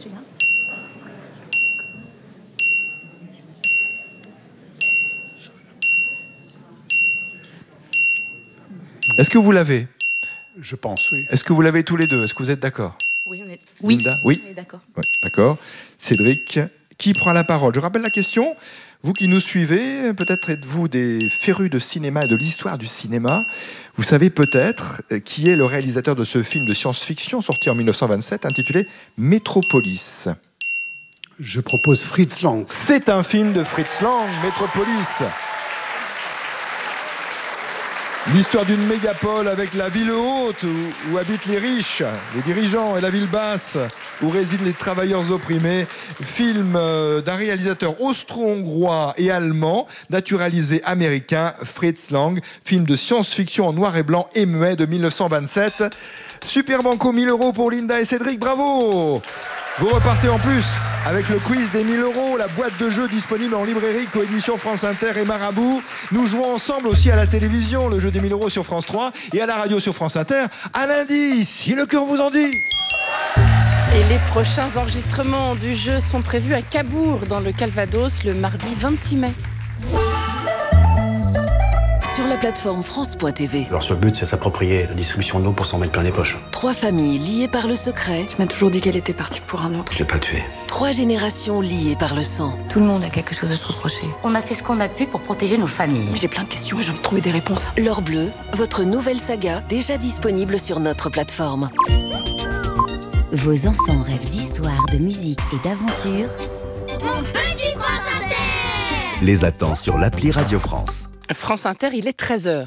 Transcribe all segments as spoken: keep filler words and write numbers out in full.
celui-là. Est-ce que vous l'avez ? Je pense, oui. Est-ce que vous l'avez tous les deux ? Est-ce que vous êtes d'accord ? Oui, on est, oui. Linda ? Oui. On est d'accord. Ouais, d'accord. Cédric, qui prend la parole ? Je rappelle la question. Vous qui nous suivez, peut-être êtes-vous des férus de cinéma et de l'histoire du cinéma. Vous savez peut-être qui est le réalisateur de ce film de science-fiction sorti en dix-neuf cent vingt-sept intitulé Métropolis. Je propose Fritz Lang. C'est un film de Fritz Lang, Métropolis. L'histoire d'une mégapole avec la ville haute où, où habitent les riches, les dirigeants, et la ville basse où résident les travailleurs opprimés. Film euh, d'un réalisateur austro-hongrois et allemand, naturalisé américain, Fritz Lang. Film de science-fiction en noir et blanc et muet de dix-neuf cent vingt-sept. Super Banco, mille euros pour Linda et Cédric, bravo! Vous repartez en plus avec le quiz des mille euros, la boîte de jeux disponible en librairie, coédition France Inter et Marabout. Nous jouons ensemble aussi à la télévision, le jeu des mille euros sur France trois et à la radio sur France Inter. À lundi, si le cœur vous en dit. Et les prochains enregistrements du jeu sont prévus à Cabourg, dans le Calvados, le mardi vingt-six mai. Sur la plateforme France point T V. Leur seul but, c'est s'approprier la distribution de l'eau pour s'en mettre plein les poches. Trois familles liées par le secret. Tu m'as toujours dit qu'elle était partie pour un autre. Je l'ai pas tuée. Trois générations liées par le sang. Tout le monde a quelque chose à se reprocher. On a fait ce qu'on a pu pour protéger nos familles. Mais j'ai plein de questions et j'ai envie de trouver des réponses. L'Or Bleu, votre nouvelle saga, déjà disponible sur notre plateforme. Vos enfants rêvent d'histoire, de musique et d'aventure. Mon petit France Inter les attend sur l'appli Radio France. France Inter, il est treize heures.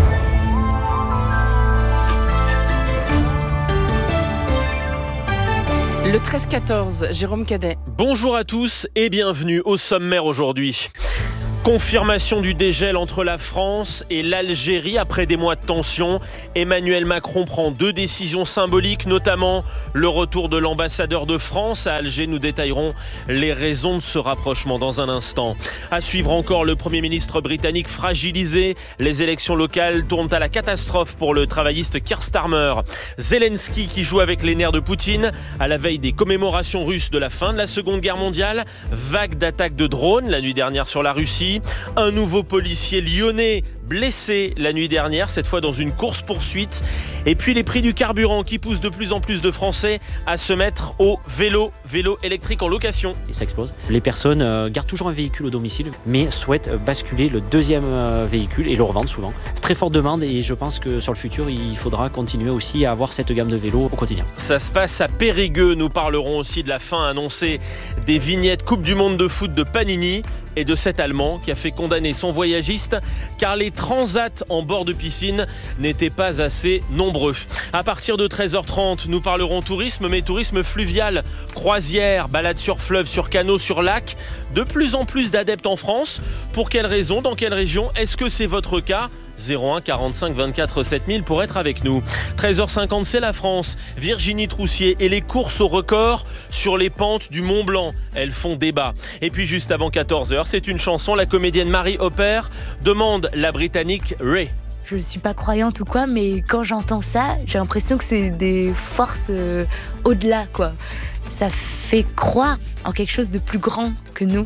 Le treize quatorze, Jérôme Cadet. Bonjour à tous et bienvenue au sommaire aujourd'hui. Confirmation du dégel entre la France et l'Algérie après des mois de tension. Emmanuel Macron prend deux décisions symboliques, notamment le retour de l'ambassadeur de France à Alger. Nous détaillerons les raisons de ce rapprochement dans un instant. À suivre encore, le Premier ministre britannique fragilisé. Les élections locales tournent à la catastrophe pour le travailliste Keir Starmer. Zelensky qui joue avec les nerfs de Poutine à la veille des commémorations russes de la fin de la Seconde Guerre mondiale. Vague d'attaques de drones la nuit dernière sur la Russie. Un nouveau policier lyonnais blessé la nuit dernière, cette fois dans une course-poursuite. Et puis les prix du carburant qui poussent de plus en plus de Français à se mettre au vélo, vélo électrique en location. Et ça explose. Les personnes euh, gardent toujours un véhicule au domicile, mais souhaitent basculer le deuxième euh, véhicule et le revendre souvent. Très forte demande et je pense que sur le futur, il faudra continuer aussi à avoir cette gamme de vélos au quotidien. Ça se passe à Périgueux. Nous parlerons aussi de la fin annoncée des vignettes Coupe du Monde de foot de Panini et de cet Allemand qui a fait condamner son voyagiste car les transats en bord de piscine n'étaient pas assez nombreux. À partir de treize heures trente, nous parlerons tourisme, mais tourisme fluvial, croisière, balade sur fleuve, sur canot, sur lac. De plus en plus d'adeptes en France. Pour quelles raisons ? Dans quelle région ? Est-ce que c'est votre cas ? zéro un quarante-cinq vingt-quatre sept mille pour être avec nous. treize heures cinquante, c'est la France. Virginie Troussier et les courses au record sur les pentes du Mont Blanc. Elles font débat. Et puis juste avant quatorze heures, c'est une chanson. La comédienne Marie Hopper demande la Britannique Ray. Je ne suis pas croyante ou quoi, mais quand j'entends ça, j'ai l'impression que c'est des forces euh, au-delà, quoi. Ça fait croire en quelque chose de plus grand que nous.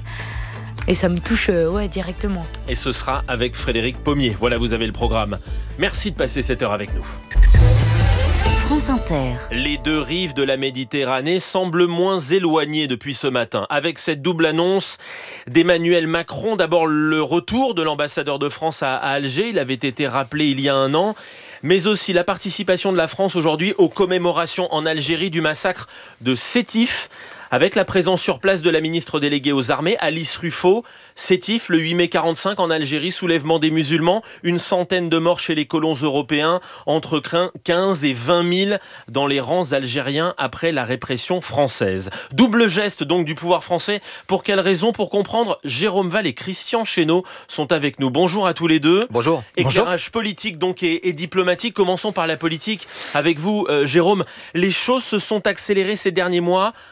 Et ça me touche euh, ouais, directement. Et ce sera avec Frédéric Pommier. Voilà, vous avez le programme. Merci de passer cette heure avec nous. France Inter. Les deux rives de la Méditerranée semblent moins éloignées depuis ce matin. Avec cette double annonce d'Emmanuel Macron, d'abord le retour de l'ambassadeur de France à, à Alger, il avait été rappelé il y a un an, mais aussi la participation de la France aujourd'hui aux commémorations en Algérie du massacre de Sétif, avec la présence sur place de la ministre déléguée aux armées, Alice Ruffo. Sétif, le huit mai quarante-cinq en Algérie, soulèvement des musulmans, une centaine de morts chez les colons européens, entre quinze et vingt mille dans les rangs algériens après la répression française. Double geste donc du pouvoir français. Pour quelle raison ? Pour comprendre, Jérôme Val et Christian Chesneau sont avec nous. Bonjour à tous les deux. Bonjour. Éclairage Bonjour. Politique donc et, et diplomatique. Commençons par la politique avec vous, euh, Jérôme. Les choses se sont accélérées ces derniers mois après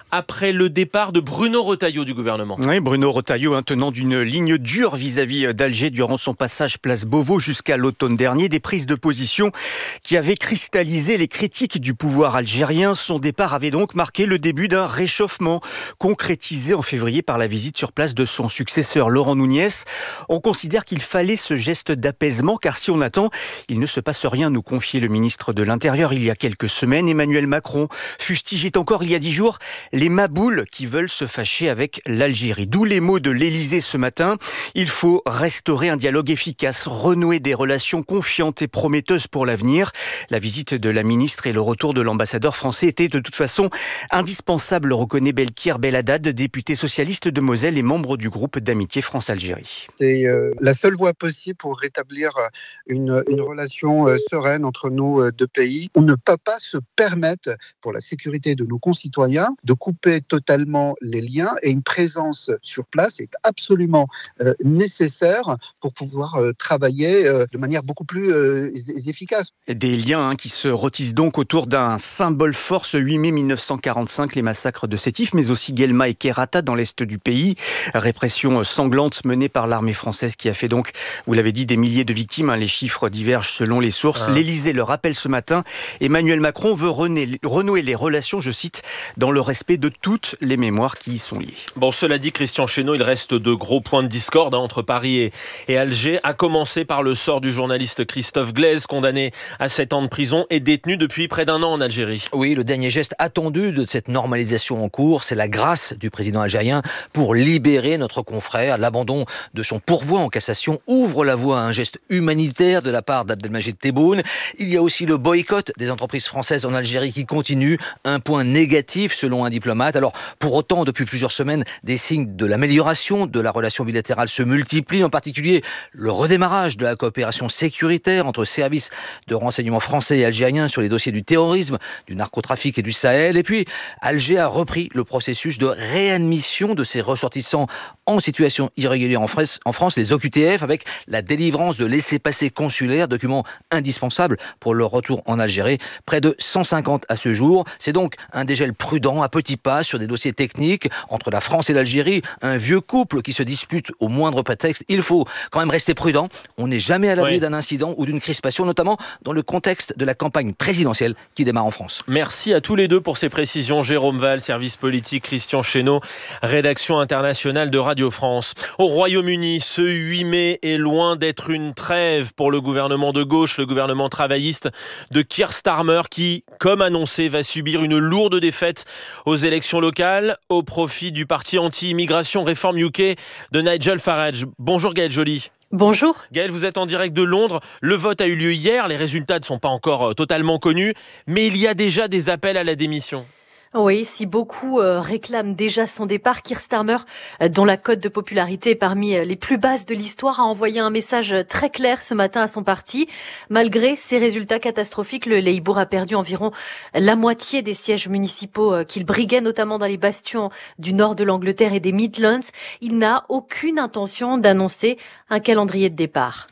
après le départ de Bruno Retailleau du gouvernement. Oui, Bruno Retailleau, hein, tenant d'une ligne dure vis-à-vis d'Alger durant son passage place Beauvau jusqu'à l'automne dernier. Des prises de position qui avaient cristallisé les critiques du pouvoir algérien. Son départ avait donc marqué le début d'un réchauffement concrétisé en février par la visite sur place de son successeur Laurent Núñez. On considère qu'il fallait ce geste d'apaisement car si on attend, il ne se passe rien, nous confiait le ministre de l'Intérieur il y a quelques semaines. Emmanuel Macron fustigeait encore il y a dix jours les maboules qui veulent se fâcher avec l'Algérie. D'où les mots de l'Élysée ce matin. Il faut restaurer un dialogue efficace, renouer des relations confiantes et prometteuses pour l'avenir. La visite de la ministre et le retour de l'ambassadeur français étaient de toute façon indispensables, reconnaît Belkir Belhaddad, député socialiste de Moselle et membre du groupe d'amitié France-Algérie. C'est euh, la seule voie possible pour rétablir une, une relation euh, sereine entre nos euh, deux pays. On ne peut pas se permettre, pour la sécurité de nos concitoyens, de couper totalement les liens et une présence sur place est absolument euh, nécessaire pour pouvoir euh, travailler euh, de manière beaucoup plus euh, efficace. Des liens hein, qui se retissent donc autour d'un symbole fort, ce huit mai mille neuf cent quarante-cinq, les massacres de Sétif, mais aussi Guelma et Kerata dans l'est du pays. Répression sanglante menée par l'armée française qui a fait donc, vous l'avez dit, des milliers de victimes. Hein, les chiffres divergent selon les sources. Ah. L'Élysée le rappelle ce matin. Emmanuel Macron veut renouer les relations, je cite, dans le respect de toutes les mémoires qui y sont liées. Bon, cela dit, Christian Chesneau, il reste de gros points de discorde hein, entre Paris et, et Alger, à commencer par le sort du journaliste Christophe Glaise, condamné à sept ans de prison et détenu depuis près d'un an en Algérie. Oui, le dernier geste attendu de cette normalisation en cours, c'est la grâce du président algérien pour libérer notre confrère. L'abandon de son pourvoi en cassation ouvre la voie à un geste humanitaire de la part d'Abdelmajid Tebboune. Il y a aussi le boycott des entreprises françaises en Algérie qui continue, un point négatif selon un diplomate. Alors, pour autant, depuis plusieurs semaines, des signes de l'amélioration de la relation bilatérale se multiplient, en particulier le redémarrage de la coopération sécuritaire entre services de renseignement français et algériens sur les dossiers du terrorisme, du narcotrafic et du Sahel. Et puis, Alger a repris le processus de réadmission de ses ressortissants en situation irrégulière en France, en France, les O Q T F, avec la délivrance de laissez-passer consulaires, document indispensable pour leur retour en Algérie. Près de cent cinquante à ce jour. C'est donc un dégel prudent, à petits pas, sur des dossiers techniques entre la France et l'Algérie. Un vieux couple qui se dispute au moindre prétexte. Il faut quand même rester prudent. On n'est jamais à l'abri oui. d'un incident ou d'une crispation, notamment dans le contexte de la campagne présidentielle qui démarre en France. Merci à tous les deux pour ces précisions. Jérôme Val, service politique, Christian Chesneau, rédaction internationale de Radio France. Au Royaume-Uni, ce huit mai est loin d'être une trêve pour le gouvernement de gauche, le gouvernement travailliste de Keir Starmer qui, comme annoncé, va subir une lourde défaite aux élections locales au profit du parti anti-immigration Reform U K de Nigel Farage. Bonjour Gaëlle Joly. Bonjour. Gaëlle, vous êtes en direct de Londres. Le vote a eu lieu hier. Les résultats ne sont pas encore totalement connus, mais il y a déjà des appels à la démission. Oui, si beaucoup euh, réclament déjà son départ, Keir Starmer, euh, dont la cote de popularité est parmi euh, les plus basses de l'histoire, a envoyé un message très clair ce matin à son parti. Malgré ses résultats catastrophiques, le Labour a perdu environ la moitié des sièges municipaux euh, qu'il briguait, notamment dans les bastions du nord de l'Angleterre et des Midlands. Il n'a aucune intention d'annoncer un calendrier de départ.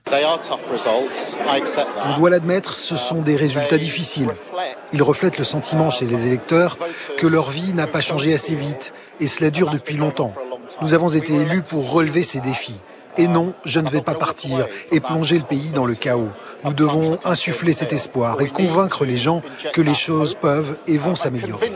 On doit l'admettre, ce sont des résultats difficiles. Ils reflètent le sentiment chez les électeurs que leur vie n'a pas changé assez vite, et cela dure depuis longtemps. Nous avons été élus pour relever ces défis. Et non, je ne vais pas partir et plonger le pays dans le chaos. Nous devons insuffler cet espoir et convaincre les gens que les choses peuvent et vont s'améliorer.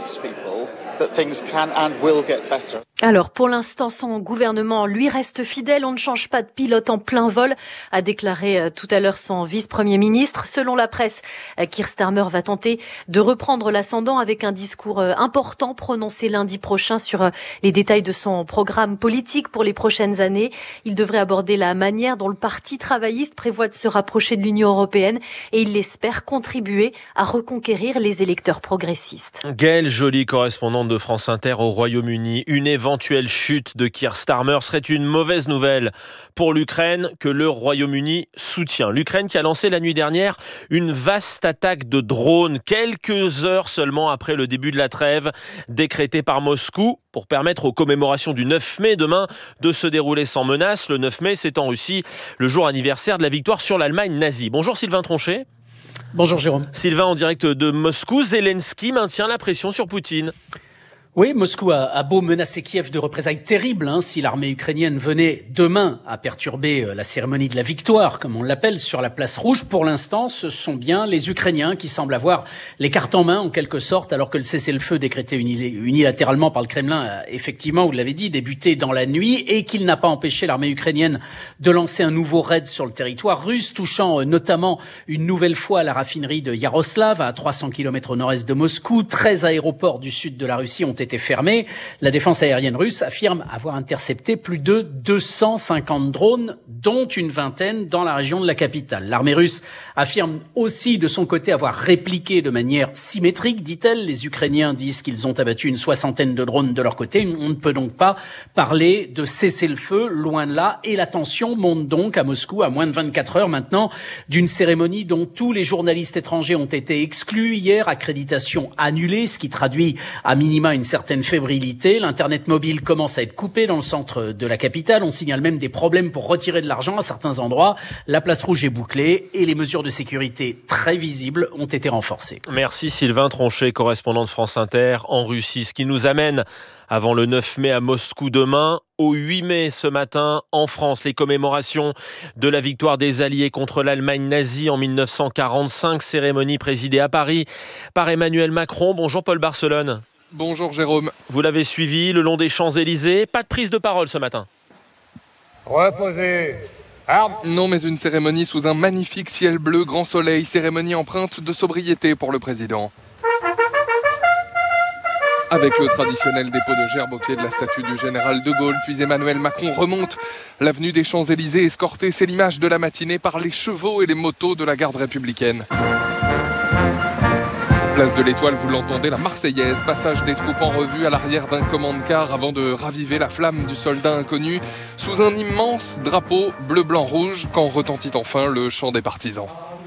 Alors, pour l'instant, son gouvernement lui reste fidèle. On ne change pas de pilote en plein vol, a déclaré euh, tout à l'heure son vice-premier ministre. Selon la presse, euh, Keir Starmer va tenter de reprendre l'ascendant avec un discours euh, important prononcé lundi prochain sur euh, les détails de son programme politique pour les prochaines années. Il devrait aborder la manière dont le Parti travailliste prévoit de se rapprocher de l'Union européenne et il espère contribuer à reconquérir les électeurs progressistes. Gaëlle Joly, correspondante de France Inter au Royaume-Uni. Une éventuelle chute de Keir Starmer serait une mauvaise nouvelle pour l'Ukraine que le Royaume-Uni soutient. L'Ukraine qui a lancé la nuit dernière une vaste attaque de drones quelques heures seulement après le début de la trêve décrétée par Moscou pour permettre aux commémorations du neuf mai demain de se dérouler sans menace. Le neuf mai, c'est en Russie le jour anniversaire de la victoire sur l'Allemagne nazie. Bonjour Sylvain Tronchet. Bonjour Jérôme. Sylvain, en direct de Moscou, Zelensky maintient la pression sur Poutine. Oui, Moscou a, a beau menacer Kiev de représailles terribles hein, si l'armée ukrainienne venait demain à perturber la cérémonie de la victoire, comme on l'appelle, sur la place rouge. Pour l'instant, ce sont bien les Ukrainiens qui semblent avoir les cartes en main, en quelque sorte, alors que le cessez-le-feu décrété unilatéralement par le Kremlin a effectivement, vous l'avez dit, débuté dans la nuit et qu'il n'a pas empêché l'armée ukrainienne de lancer un nouveau raid sur le territoire russe, touchant notamment une nouvelle fois la raffinerie de Yaroslav, à trois cents kilomètres au nord-est de Moscou. treize aéroports du sud de la Russie ont été fermés. La défense aérienne russe affirme avoir intercepté plus de deux cent cinquante drones, dont une vingtaine dans la région de la capitale. L'armée russe affirme aussi de son côté avoir répliqué de manière symétrique, dit-elle. Les Ukrainiens disent qu'ils ont abattu une soixantaine de drones de leur côté. On ne peut donc pas parler de cessez-le-feu, loin de là. Et la tension monte donc à Moscou à moins de vingt-quatre heures maintenant d'une cérémonie dont tous les journalistes étrangers ont été exclus hier, accréditation annulée, ce qui traduit à minima une certaine fébrilité. L'internet mobile commence à être coupé dans le centre de la capitale. On signale même des problèmes pour retirer de l'argent à certains endroits. La place rouge est bouclée et les mesures de sécurité très visibles ont été renforcées. Merci Sylvain Tronchet, correspondant de France Inter en Russie. Ce qui nous amène avant le neuf mai à Moscou demain, au huit mai ce matin en France, les commémorations de la victoire des Alliés contre l'Allemagne nazie en mille neuf cent quarante-cinq, cérémonie présidée à Paris par Emmanuel Macron. Bonjour Paul Barcelone. Bonjour Jérôme. Vous l'avez suivi le long des Champs-Élysées. Pas de prise de parole ce matin. Reposez. Arme. Non, mais une cérémonie sous un magnifique ciel bleu, grand soleil, cérémonie empreinte de sobriété pour le président. Avec le traditionnel dépôt de gerbes au pied de la statue du général de Gaulle, puis Emmanuel Macron remonte l'avenue des Champs-Élysées, escorté, c'est l'image de la matinée, par les chevaux et les motos de la garde républicaine. Place de l'Étoile, vous l'entendez, la Marseillaise, passage des troupes en revue à l'arrière d'un commande-car avant de raviver la flamme du soldat inconnu sous un immense drapeau bleu-blanc-rouge quand retentit enfin le chant des partisans.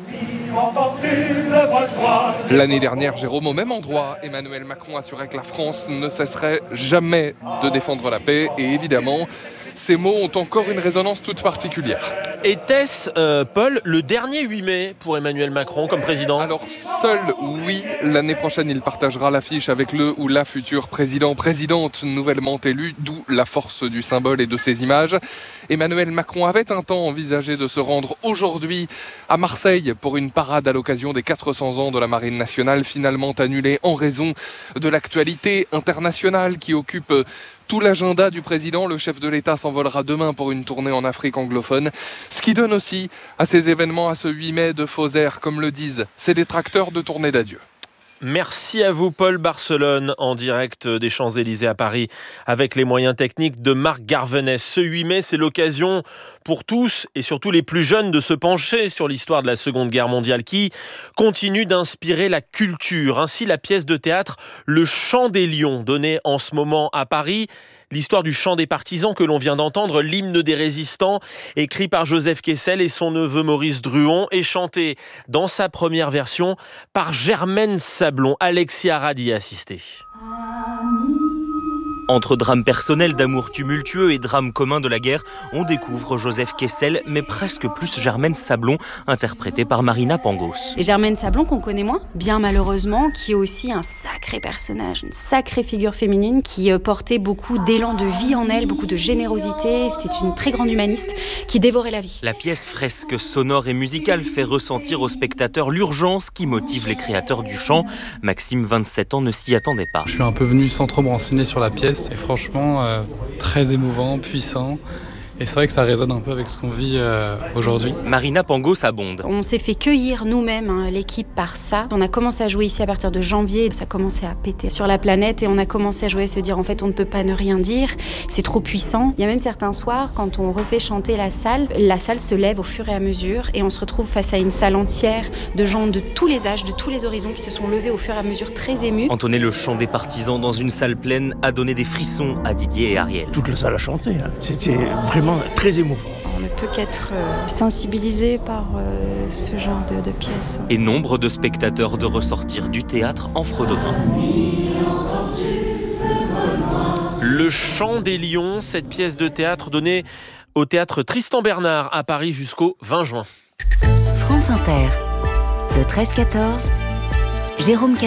L'année dernière, Jérôme, au même endroit, Emmanuel Macron assurait que la France ne cesserait jamais de défendre la paix et évidemment, ces mots ont encore une résonance toute particulière. Était-ce, euh, Paul, le dernier huit mai pour Emmanuel Macron comme président ? Alors, seul, oui. L'année prochaine, il partagera l'affiche avec le ou la future président, présidente nouvellement élue, d'où la force du symbole et de ses images. Emmanuel Macron avait un temps envisagé de se rendre aujourd'hui à Marseille pour une parade à l'occasion des quatre cents ans de la Marine nationale, finalement annulée en raison de l'actualité internationale qui occupe tout l'agenda du président. Le chef de l'État s'envolera demain pour une tournée en Afrique anglophone. Ce qui donne aussi à ces événements, à ce huit mai, de faux airs, comme le disent ses détracteurs, de tournée d'adieu. Merci à vous Paul Barcelone, en direct des Champs-Élysées à Paris avec les moyens techniques de Marc Garvenès. Ce huit mai, c'est l'occasion pour tous et surtout les plus jeunes de se pencher sur l'histoire de la Seconde Guerre mondiale qui continue d'inspirer la culture. Ainsi, la pièce de théâtre Le Chant des Lions, donnée en ce moment à Paris. L'histoire du chant des partisans que l'on vient d'entendre, l'hymne des résistants, écrit par Joseph Kessel et son neveu Maurice Druon, est chanté dans sa première version par Germaine Sablon. Alexia Arad y a assisté. Entre drames personnels d'amour tumultueux et drames communs de la guerre, on découvre Joseph Kessel, mais presque plus Germaine Sablon, interprétée par Marina Pangos. Et Germaine Sablon, qu'on connaît moins, bien malheureusement, qui est aussi un sacré personnage, une sacrée figure féminine, qui portait beaucoup d'élan de vie en elle, beaucoup de générosité. C'était une très grande humaniste qui dévorait la vie. La pièce fresque sonore et musicale fait ressentir aux spectateurs l'urgence qui motive les créateurs du chant. Maxime, vingt-sept ans, ne s'y attendait pas. Je suis un peu venu sans trop me renseigner sur la pièce. Et franchement, euh, très émouvant, puissant. Et c'est vrai que ça résonne un peu avec ce qu'on vit euh, aujourd'hui. Marina Pangos abonde. On s'est fait cueillir nous-mêmes, hein, l'équipe, par ça. On a commencé à jouer ici à partir de janvier. Ça commençait à péter sur la planète et on a commencé à jouer, à se dire en fait on ne peut pas ne rien dire. C'est trop puissant. Il y a même certains soirs, quand on refait chanter la salle, la salle se lève au fur et à mesure et on se retrouve face à une salle entière de gens de tous les âges, de tous les horizons qui se sont levés au fur et à mesure, très émus. Entonner le chant des partisans dans une salle pleine a donné des frissons à Didier et Ariel. Toute la salle a chanté. Hein. C'était vraiment très émouvant. On ne peut qu'être euh, sensibilisé par euh, ce genre de, de pièces. Et nombre de spectateurs de ressortir du théâtre en fredonnant. Le Chant des Lions, cette pièce de théâtre donnée au théâtre Tristan Bernard à Paris jusqu'au vingt juin. France Inter, le treize quatorze, Jérôme Cadet.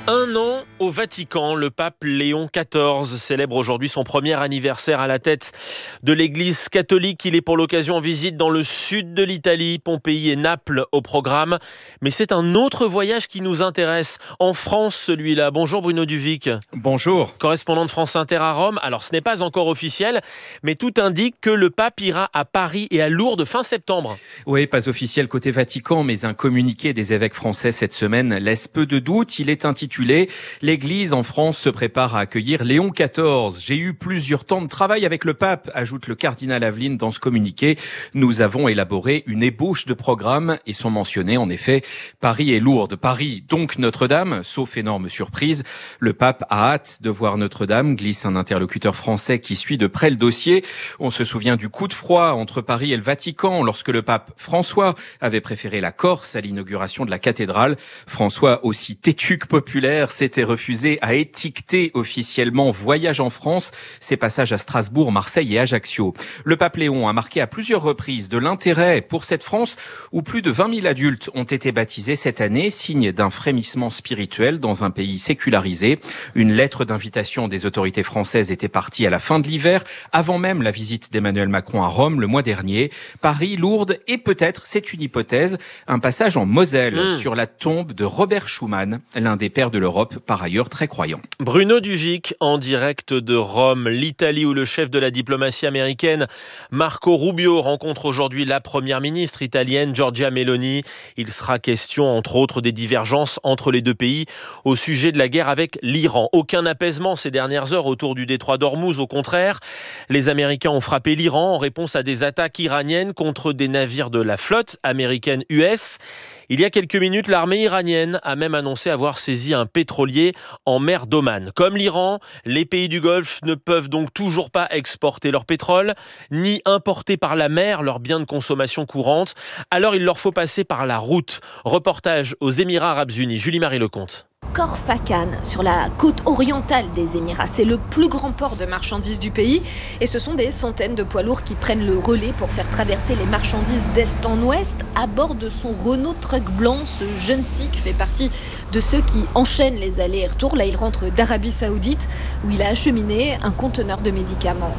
Un an au Vatican, le pape Léon quatorze célèbre aujourd'hui son premier anniversaire à la tête de l'Église catholique. Il est pour l'occasion en visite dans le sud de l'Italie, Pompéi et Naples au programme. Mais c'est un autre voyage qui nous intéresse, en France celui-là. Bonjour Bruno Duvic. Bonjour. Correspondant de France Inter à Rome. Alors ce n'est pas encore officiel, mais tout indique que le pape ira à Paris et à Lourdes fin septembre. Oui, pas officiel côté Vatican, mais un communiqué des évêques français cette semaine laisse peu de doute. Il est intitulé « L'Église en France se prépare à accueillir Léon quatorze. J'ai eu plusieurs temps de travail avec le pape », ajoute le cardinal Aveline dans ce communiqué. « Nous avons élaboré une ébauche de programme et sont mentionnés en effet Paris et Lourdes. Paris, donc Notre-Dame, sauf énorme surprise. Le pape a hâte de voir Notre-Dame », glisse un interlocuteur français qui suit de près le dossier. On se souvient du coup de froid entre Paris et le Vatican lorsque le pape François avait préféré la Corse à l'inauguration de la cathédrale. François, aussi têtu que populaire, s'était refusé à étiqueter officiellement voyage en France, ses passages à Strasbourg, Marseille et Ajaccio. Le pape Léon a marqué à plusieurs reprises de l'intérêt pour cette France où plus de vingt mille adultes ont été baptisés cette année, signe d'un frémissement spirituel dans un pays sécularisé. Une lettre d'invitation des autorités françaises était partie à la fin de l'hiver, avant même la visite d'Emmanuel Macron à Rome le mois dernier. Paris, Lourdes et peut-être, c'est une hypothèse, un passage en Moselle mmh. sur la tombe de Robert Schuman, l'un des pères de l'Europe, par ailleurs très croyant. Bruno Duvic, en direct de Rome, l'Italie où le chef de la diplomatie américaine, Marco Rubio, rencontre aujourd'hui la première ministre italienne, Giorgia Meloni. Il sera question, entre autres, des divergences entre les deux pays au sujet de la guerre avec l'Iran. Aucun apaisement ces dernières heures autour du détroit d'Ormuz, au contraire. Les Américains ont frappé l'Iran en réponse à des attaques iraniennes contre des navires de la flotte américaine U S. Il y a quelques minutes, l'armée iranienne a même annoncé avoir saisi un pétrolier en mer d'Oman. Comme l'Iran, les pays du Golfe ne peuvent donc toujours pas exporter leur pétrole, ni importer par la mer leurs biens de consommation courante. Alors il leur faut passer par la route. Reportage aux Émirats Arabes Unis. Julie-Marie Lecomte. Khor Fakkan, sur la côte orientale des Émirats. C'est le plus grand port de marchandises du pays et ce sont des centaines de poids lourds qui prennent le relais pour faire traverser les marchandises d'est en ouest à bord de son Renault Truck blanc. Ce jeune Sikh fait partie de ceux qui enchaînent les allers et retours. Là, il rentre d'Arabie Saoudite où il a acheminé un conteneur de médicaments.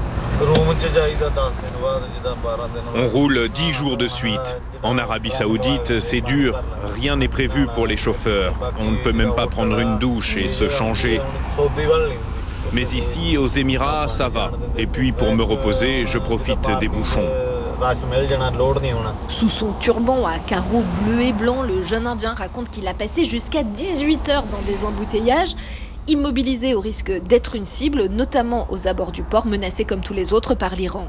On roule dix jours de suite. En Arabie Saoudite, c'est dur. Rien n'est prévu pour les chauffeurs. On ne peut même pas prendre une douche et se changer. Mais ici, aux Émirats, ça va. Et puis, pour me reposer, je profite des bouchons. Sous son turban à carreaux bleus et blancs, le jeune Indien raconte qu'il a passé jusqu'à dix-huit heures dans des embouteillages. Immobilisé au risque d'être une cible, notamment aux abords du port, menacé comme tous les autres par l'Iran.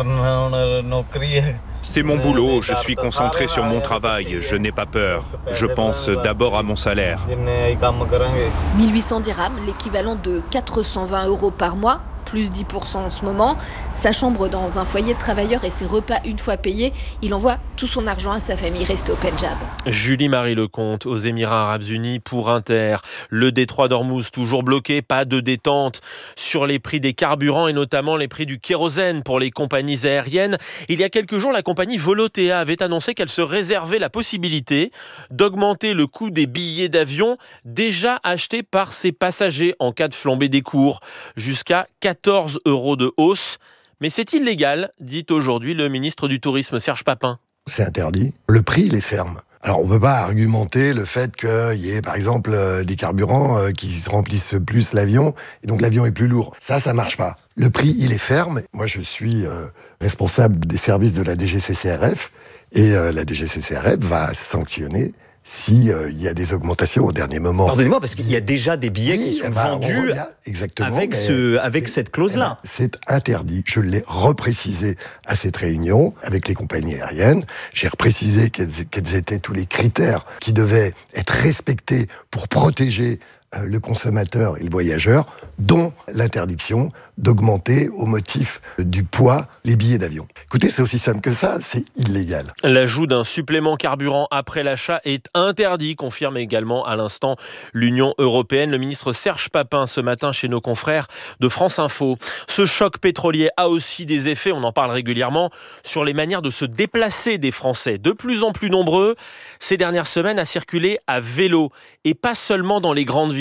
C'est mon boulot, je suis concentré sur mon travail, je n'ai pas peur. Je pense d'abord à mon salaire. mille huit cents dirhams, l'équivalent de quatre cent vingt euros par mois, plus dix pour cent en ce moment. Sa chambre dans un foyer de travailleurs et ses repas une fois payés, il envoie tout son argent à sa famille restée au Pendjab. Julie-Marie Lecomte aux Émirats Arabes Unis pour Inter. Le détroit d'Ormuz toujours bloqué, pas de détente sur les prix des carburants et notamment les prix du kérosène pour les compagnies aériennes. Il y a quelques jours, la compagnie Volotea avait annoncé qu'elle se réservait la possibilité d'augmenter le coût des billets d'avion déjà achetés par ses passagers en cas de flambée des cours, jusqu'à quatorze euros de hausse. Mais c'est illégal, dit aujourd'hui le ministre du Tourisme, Serge Papin. C'est interdit. Le prix, il est ferme. Alors, on ne peut pas argumenter le fait qu'il y ait, par exemple, euh, des carburants euh, qui se remplissent plus l'avion, et donc l'avion est plus lourd. Ça, ça marche pas. Le prix, il est ferme. Moi, je suis euh, responsable des services de la D G C C R F, et euh, la D G C C R F va sanctionner s'il euh, y a des augmentations au dernier moment. Pardonnez-moi, parce qu'il y a déjà des billets oui, qui sont bah, vendus exactement, avec, ce, avec cette clause-là. Eh ben, c'est interdit. Je l'ai reprécisé à cette réunion avec les compagnies aériennes. J'ai reprécisé quels, quels étaient tous les critères qui devaient être respectés pour protéger le consommateur et le voyageur, dont l'interdiction d'augmenter au motif du poids les billets d'avion. Écoutez, c'est aussi simple que ça, c'est illégal. L'ajout d'un supplément carburant après l'achat est interdit, confirme également à l'instant l'Union européenne. Le ministre Serge Papin ce matin chez nos confrères de France Info. Ce choc pétrolier a aussi des effets, on en parle régulièrement, sur les manières de se déplacer des Français. De plus en plus nombreux, ces dernières semaines, à circuler à vélo, et pas seulement dans les grandes villes.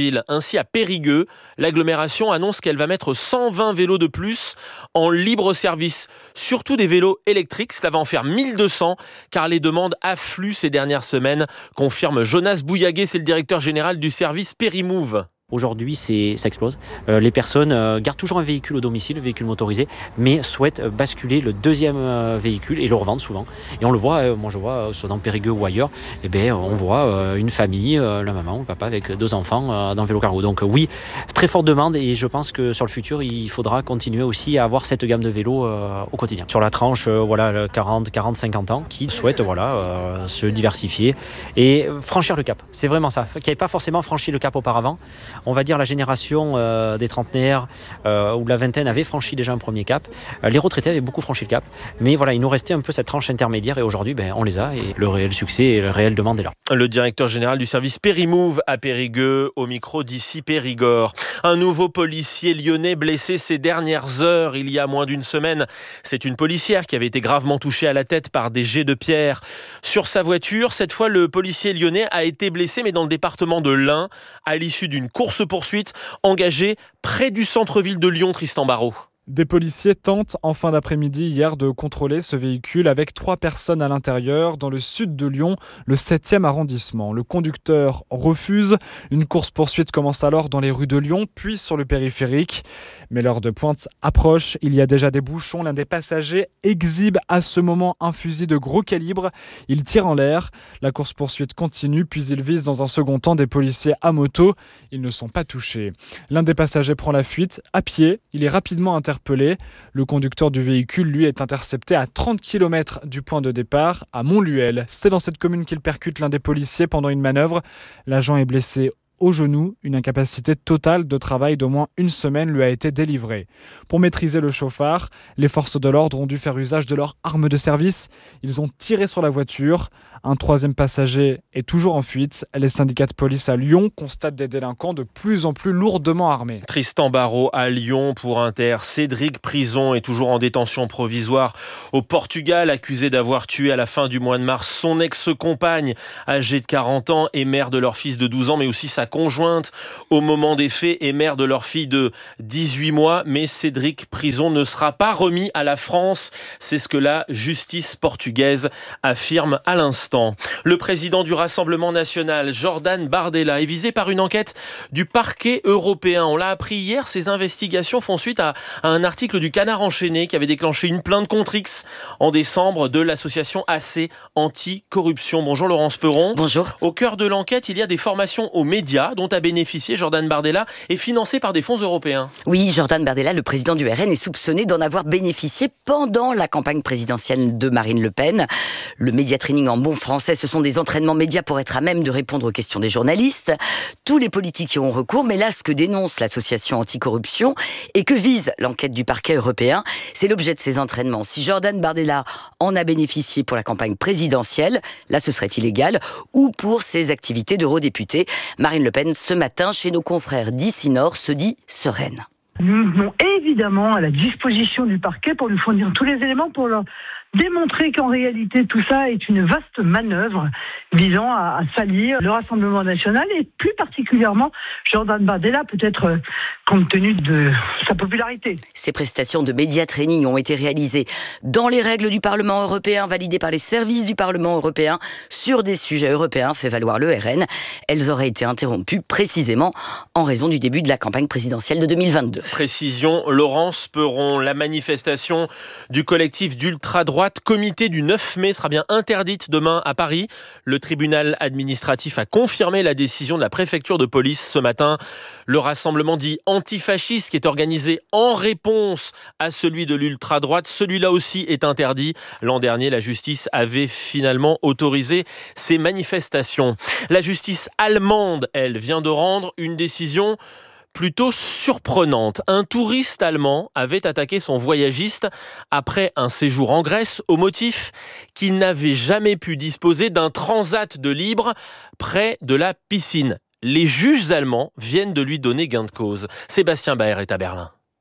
ville. Ainsi, à Périgueux, l'agglomération annonce qu'elle va mettre cent vingt vélos de plus en libre service. Surtout des vélos électriques, cela va en faire mille deux cents, car les demandes affluent ces dernières semaines, confirme Jonas Bouillaguet, c'est le directeur général du service Périmove. Aujourd'hui, c'est, ça explose. Euh, les personnes euh, gardent toujours un véhicule au domicile, un véhicule motorisé, mais souhaitent basculer le deuxième euh, véhicule et le revendent souvent. Et on le voit, euh, moi je vois, euh, soit dans Périgueux ou ailleurs, eh ben, on voit euh, une famille, euh, la maman, le papa avec deux enfants euh, dans le vélo cargo. Donc euh, oui, très forte demande et je pense que sur le futur, il faudra continuer aussi à avoir cette gamme de vélos euh, au quotidien. Sur la tranche euh, voilà, quarante, quarante, cinquante ans, qui souhaitent voilà, euh, se diversifier et franchir le cap. C'est vraiment ça, qui n'avaient pas forcément franchi le cap auparavant. On va dire la génération euh, des trentenaires euh, ou de la vingtaine avait franchi déjà un premier cap. Euh, les retraités avaient beaucoup franchi le cap. Mais voilà, il nous restait un peu cette tranche intermédiaire et aujourd'hui, ben, on les a et le réel succès et la réelle demande est là. Le directeur général du service Périmove à Périgueux, au micro d'ici Périgord. Un nouveau policier lyonnais blessé ces dernières heures, il y a moins d'une semaine. C'est une policière qui avait été gravement touchée à la tête par des jets de pierre sur sa voiture. Cette fois, le policier lyonnais a été blessé, mais dans le département de l'Ain, à l'issue d'une course-poursuite engagée près du centre-ville de Lyon, Tristan Barraud. Des policiers tentent en fin d'après-midi hier de contrôler ce véhicule avec trois personnes à l'intérieur dans le sud de Lyon, le septième arrondissement. Le conducteur refuse. Une course-poursuite commence alors dans les rues de Lyon, puis sur le périphérique. Mais l'heure de pointe approche. Il y a déjà des bouchons. L'un des passagers exhibe à ce moment un fusil de gros calibre. Il tire en l'air. La course-poursuite continue, puis il vise dans un second temps des policiers à moto. Ils ne sont pas touchés. L'un des passagers prend la fuite à pied. Il est rapidement interpellé. Le conducteur du véhicule, lui, est intercepté à trente kilomètres du point de départ, à Montluel. C'est dans cette commune qu'il percute l'un des policiers pendant une manœuvre. L'agent est blessé au genou. Une incapacité totale de travail d'au moins une semaine lui a été délivrée. Pour maîtriser le chauffard, les forces de l'ordre ont dû faire usage de leur arme de service. Ils ont tiré sur la voiture. Un troisième passager est toujours en fuite. Les syndicats de police à Lyon constatent des délinquants de plus en plus lourdement armés. Tristan Barraud à Lyon pour Inter. Cédric Prison est toujours en détention provisoire au Portugal, accusé d'avoir tué à la fin du mois de mars son ex-compagne âgée de quarante ans et mère de leur fils de douze ans, mais aussi sa conjointe au moment des faits et mère de leur fille de dix-huit mois. Mais Cédric Prison ne sera pas remis à la France. C'est ce que la justice portugaise affirme à l'instant. Le président du Rassemblement national, Jordan Bardella, est visé par une enquête du parquet européen. On l'a appris hier, ces investigations font suite à, à un article du Canard enchaîné qui avait déclenché une plainte contre X en décembre de l'association A C Anti-Corruption. Bonjour Laurence Perron. Bonjour. Au cœur de l'enquête, il y a des formations aux médias dont a bénéficié Jordan Bardella et financées par des fonds européens. Oui, Jordan Bardella, le président du R N, est soupçonné d'en avoir bénéficié pendant la campagne présidentielle de Marine Le Pen. Le média training en bon français, ce sont des entraînements médias pour être à même de répondre aux questions des journalistes. Tous les politiques y ont recours, mais là, ce que dénonce l'association anticorruption et que vise l'enquête du parquet européen, c'est l'objet de ces entraînements. Si Jordan Bardella en a bénéficié pour la campagne présidentielle, là, ce serait illégal, ou pour ses activités d'eurodéputé. Marine Le Pen, ce matin, chez nos confrères d'Ici Nord, se dit sereine. Nous venons évidemment à la disposition du parquet pour nous fournir tous les éléments pour leur démontrer qu'en réalité tout ça est une vaste manœuvre visant à, à salir le Rassemblement national et plus particulièrement Jordan Bardella, peut-être euh, compte tenu de sa popularité. Ces prestations de média training ont été réalisées dans les règles du Parlement européen, validées par les services du Parlement européen sur des sujets européens, fait valoir le R N. Elles auraient été interrompues précisément en raison du début de la campagne présidentielle de deux mille vingt-deux. Précision, Laurence Perron, la manifestation du collectif d'ultra-droite Comité du neuf mai sera bien interdite demain à Paris. Le tribunal administratif a confirmé la décision de la préfecture de police ce matin. Le rassemblement dit antifasciste qui est organisé en réponse à celui de l'ultra-droite, celui-là aussi est interdit. L'an dernier, la justice avait finalement autorisé ces manifestations. La justice allemande, elle, vient de rendre une décision plutôt surprenante. Un touriste allemand avait attaqué son voyagiste après un séjour en Grèce au motif qu'il n'avait jamais pu disposer d'un transat de libre près de la piscine. Les juges allemands viennent de lui donner gain de cause. Sébastien Baer est à Berlin.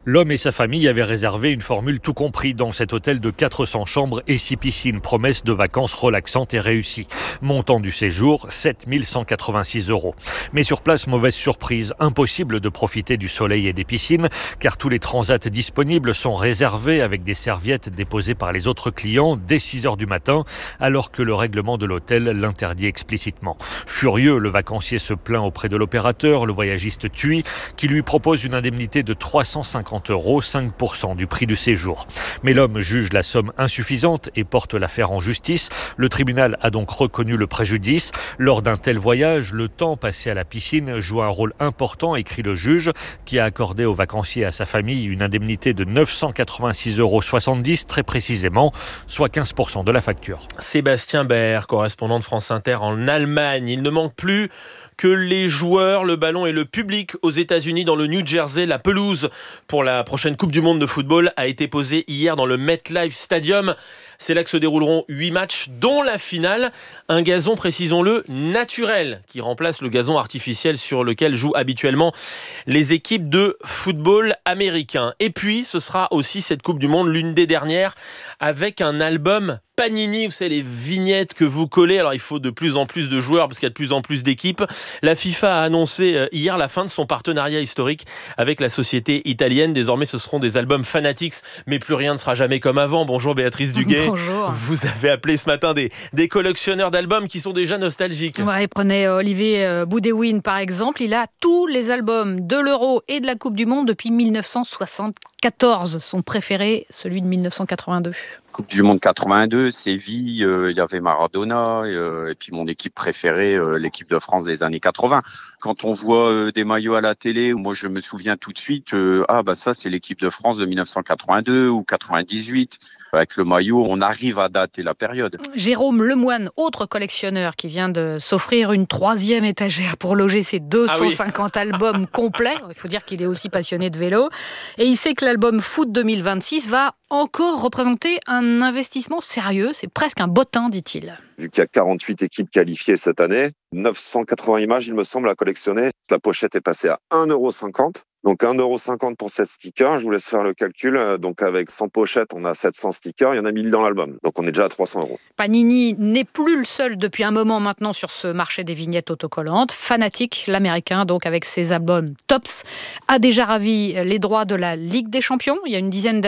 L'homme et sa famille avaient réservé une formule tout compris dans cet hôtel de quatre cents chambres et six piscines, promesse de vacances relaxantes et réussies. Montant du séjour, sept mille cent quatre-vingt-six euros. Mais sur place, mauvaise surprise, impossible de profiter du soleil et des piscines, car tous les transats disponibles sont réservés avec des serviettes déposées par les autres clients dès six heures du matin, alors que le règlement de l'hôtel l'interdit explicitement. Furieux, le vacancier se plaint auprès de l'opérateur, le voyagiste TUI, qui lui propose une indemnité de trois cent cinquante euros, cinq pour cent du prix du séjour. Mais l'homme juge la somme insuffisante et porte l'affaire en justice. Le tribunal a donc reconnu le préjudice. Lors d'un tel voyage, le temps passé à la piscine joue un rôle important, écrit le juge, qui a accordé au vacancier et à sa famille une indemnité de neuf cent quatre-vingt-six euros soixante-dix, très précisément, soit quinze pour cent de la facture. Sébastien Baer, correspondant de France Inter en Allemagne. Il ne manque plus que les joueurs, le ballon et le public aux États-Unis, dans le New Jersey. La pelouse pour la prochaine Coupe du Monde de football a été posée hier dans le MetLife Stadium. C'est là que se dérouleront huit matchs, dont la finale. Un gazon, précisons-le, naturel, qui remplace le gazon artificiel sur lequel jouent habituellement les équipes de football américain. Et puis, ce sera aussi cette Coupe du Monde, l'une des dernières, avec un album Panini, vous savez, les vignettes que vous collez. Alors, il faut de plus en plus de joueurs parce qu'il y a de plus en plus d'équipes. La FIFA a annoncé hier la fin de son partenariat historique avec la société italienne. Désormais, ce seront des albums Fanatics, mais plus rien ne sera jamais comme avant. Bonjour Béatrice Duguay. Bonjour. Vous avez appelé ce matin des, des collectionneurs d'albums qui sont déjà nostalgiques. Ouais, prenez Olivier Boudewijn par exemple. Il a tous les albums de l'Euro et de la Coupe du Monde depuis mille neuf cent soixante-quatorze. Son préféré, celui de mille neuf cent quatre-vingt-deux. Coupe du Monde quatre-vingt-deux, Séville, euh, il y avait Maradona, euh, et puis mon équipe préférée, euh, l'équipe de France des années quatre-vingts. Quand on voit euh, des maillots à la télé, moi je me souviens tout de suite, euh, ah bah ça c'est l'équipe de France de mille neuf cent quatre-vingt-deux ou quatre-vingt-dix-huit. Avec le maillot, on arrive à dater la période. Jérôme Lemoine, autre collectionneur qui vient de s'offrir une troisième étagère pour loger ses deux cent cinquante ah oui. albums complets. Il faut dire qu'il est aussi passionné de vélo. Et il sait que l'album Foot deux mille vingt-six va encore représenter un investissement sérieux. C'est presque un bottin, dit-il. Vu qu'il y a quarante-huit équipes qualifiées cette année, neuf cent quatre-vingts images, il me semble, à collectionner. La pochette est passée à un euro cinquante. Donc un euro cinquante pour sept stickers, je vous laisse faire le calcul. Donc avec cent pochettes, on a sept cents stickers, il y en a mille dans l'album. Donc on est déjà à trois cents euros. Panini n'est plus le seul depuis un moment maintenant sur ce marché des vignettes autocollantes. Fanatics, l'américain, donc avec ses albums Tops, a déjà ravi les droits de la Ligue des Champions il y a une dizaine d'années.